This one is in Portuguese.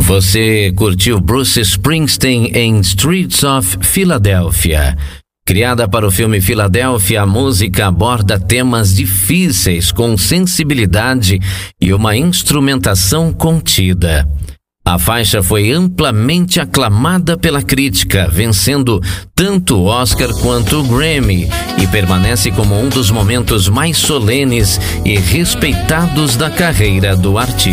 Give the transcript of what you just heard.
Você curtiu Bruce Springsteen em Streets of Philadelphia. Criada para o filme Filadélfia, a música aborda temas difíceis com sensibilidade e uma instrumentação contida. A faixa foi amplamente aclamada pela crítica, vencendo tanto o Oscar quanto o Grammy, e permanece como um dos momentos mais solenes e respeitados da carreira do artista.